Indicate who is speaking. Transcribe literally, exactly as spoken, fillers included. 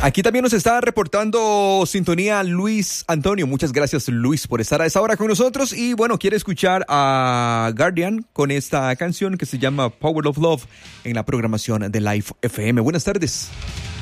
Speaker 1: Aquí también nos está reportando sintonía Luis Antonio. Muchas gracias, Luis, por estar a esa hora con nosotros. Y bueno, quiere escuchar a Guardian con esta canción que se llama Power of Love en la programación de Live F M. Buenas tardes.